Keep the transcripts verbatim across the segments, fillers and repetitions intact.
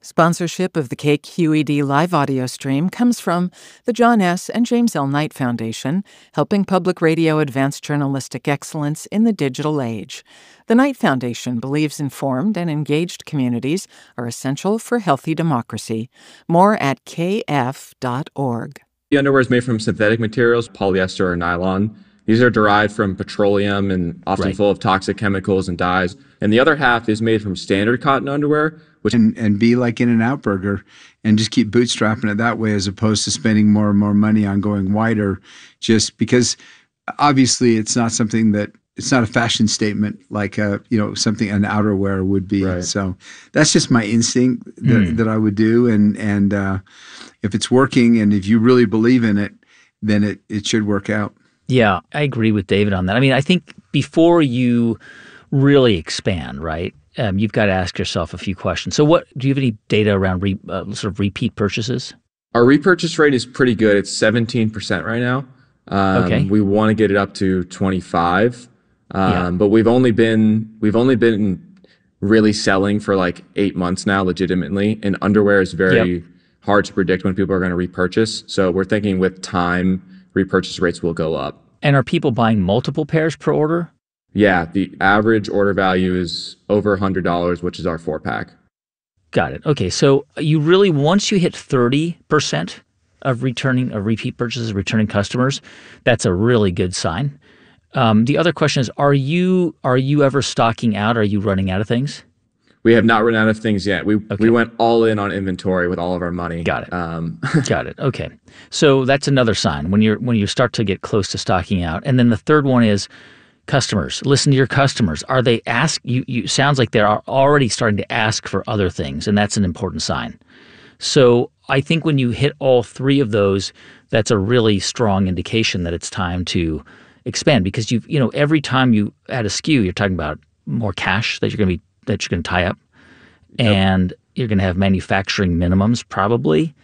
Sponsorship of the K Q E D live audio stream comes from the John S. and James L. Knight Foundation, helping public radio advance journalistic excellence in the digital age. The Knight Foundation believes informed and engaged communities are essential for healthy democracy. More at k f dot org. The underwear is made from synthetic materials, polyester or nylon. These are derived from petroleum and often Right. full of toxic chemicals and dyes. And the other half is made from standard cotton underwear, which and, and be like In-N-Out Burger and just keep bootstrapping it that way as opposed to spending more and more money on going wider, just because obviously it's not something that it's not a fashion statement like a, you know, something an outerwear would be. Right. So that's just my instinct that, Mm. that I would do. And, and uh, if it's working and if you really believe in it, then it, it should work out. Yeah, I agree with David on that. I mean, I think before you really expand, right, um, you've got to ask yourself a few questions. So what, do you have any data around re, uh, sort of repeat purchases? our repurchase rate is pretty good. It's seventeen percent right now. Um, Okay. We want to get it up to twenty-five. Um, Yeah. But we've only been we've only been really selling for like eight months now, legitimately. And underwear is very Yep. hard to predict when people are going to repurchase. So we're thinking with time, repurchase rates will go up. And are people buying multiple pairs per order? Yeah, the average order value is over one hundred dollars, which is our four pack. Got it. Okay, so you really, once you hit thirty percent of returning, of repeat purchases, returning customers, that's a really good sign. Um, the other question is, are you are you ever stocking out? Are you running out of things? We have not run out of things yet. We Okay. we went all in on inventory with all of our money. Got it. Um, Got it. Okay. So that's another sign when you're when you start to get close to stocking out. And then the third one is customers. Listen to your customers. Are they ask you you sounds like they're already starting to ask for other things, and that's an important sign. So I think when you hit all three of those, that's a really strong indication that it's time to expand, because you've, you know, every time you add a S K U, you're talking about more cash that you're going to be that you're going to tie up, and you're going to have manufacturing minimums probably.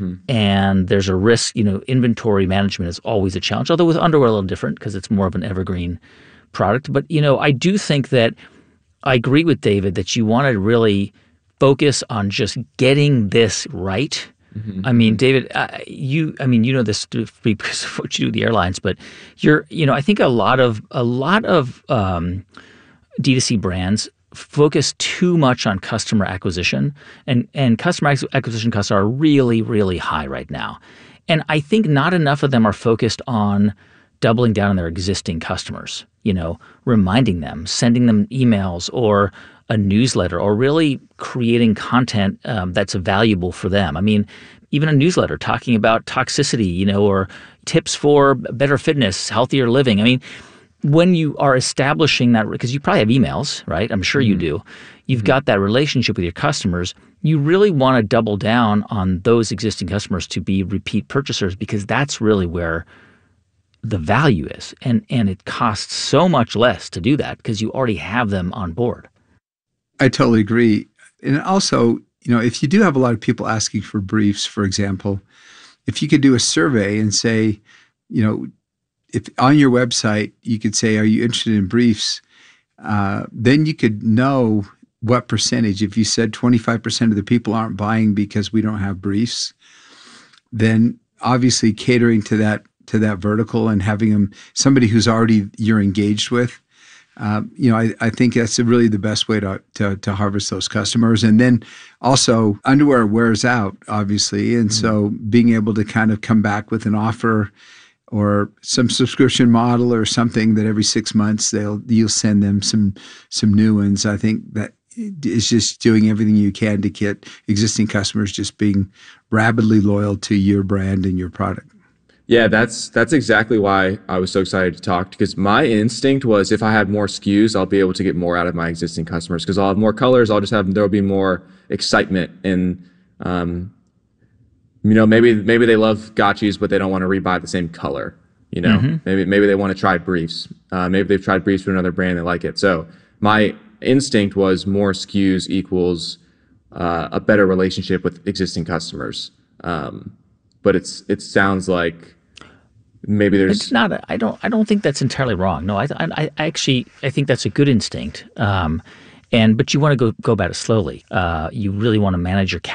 And there's a risk, you know, inventory management is always a challenge, although with underwear a little different because it's more of an evergreen product. But, you know, I do think that I agree with David that you want to really focus on just getting this right. I mean, David, uh, you, I mean, you know this because of what you do with the airlines, but you're, you know, I think a lot of, a lot of um, D two C brands focus too much on customer acquisition, and, and customer acquisition costs are really, really high right now. And I think not enough of them are focused on doubling down on their existing customers, you know, reminding them, sending them emails or a newsletter, or really creating content um, that's valuable for them. I mean, even a newsletter talking about toxicity, you know, or tips for better fitness, healthier living. I mean, when you are establishing that, because you probably have emails, right? I'm sure you do. You've got that relationship with your customers. You really want to double down on those existing customers to be repeat purchasers, because that's really where the value is. And, and it costs so much less to do that because you already have them on board. I totally agree. And also, you know, if you do have a lot of people asking for briefs, for example, if you could do a survey and say, you know, if on your website, you could say, are you interested in briefs? Uh, then you could know what percentage. If you said twenty-five percent of the people aren't buying because we don't have briefs, then obviously catering to that, to that vertical and having them, somebody who's already you're engaged with, Uh, you know, I, I think that's really the best way to, to to harvest those customers. And then also underwear wears out, obviously. And so being able to kind of come back with an offer or some subscription model or something that every six months they'll you'll send them some some new ones. I think that is just doing everything you can to get existing customers just being rabidly loyal to your brand and your product. Yeah, that's that's exactly why I was so excited to talk, because my instinct was if I had more S K Us, I'll be able to get more out of my existing customers, because I'll have more colors. I'll just have, there'll be more excitement, and um, you know, maybe maybe they love Gotchis, but they don't want to rebuy the same color. You know, Mm-hmm. maybe maybe they want to try briefs. Uh, maybe they've tried briefs from another brand and they like it. So my instinct was more S K Us equals uh, a better relationship with existing customers. Um, but it's it sounds like maybe there's It's not. A, I don't. I don't think that's entirely wrong. No, I. I, I actually. I think that's a good instinct. Um, and but you want to go go about it slowly. Uh, you really want to manage your